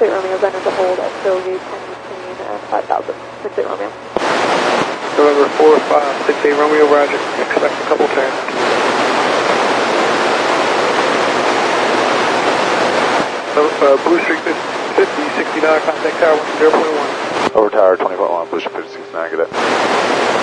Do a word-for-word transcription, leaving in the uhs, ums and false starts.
six eight Romeo, then is a hold at Bogey, ten eighteen and five thousand, six eight Romeo. November four five six eight Romeo, roger. Expect a couple turns. So, uh, Blue Streak fifty sixty-nine, contact tower one zero point one. Over tower twenty point one, Blue Streak fifty sixty-nine, get it.